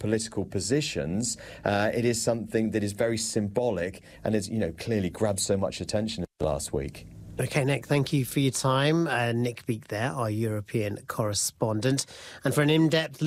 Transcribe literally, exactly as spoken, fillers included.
political positions, uh, it is something that is very symbolic and has, you know, clearly grabbed so much attention last week. OK, Nick, thank you for your time. Uh, Nick Beake there, our European correspondent. And for an in-depth